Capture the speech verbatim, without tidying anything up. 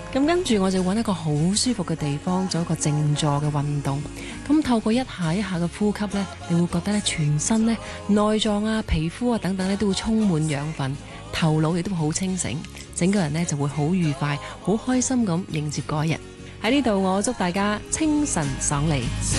咁跟住我就揾一個好舒服嘅地方做一個靜坐嘅運動。咁透過一下一下嘅呼吸呢，你會覺得咧全身呢內臟啊、皮膚啊等等咧都會充滿養分，頭腦亦都會好清醒，整個人呢就會好愉快、好開心咁迎接嗰一日。喺呢度我祝大家清晨爽利。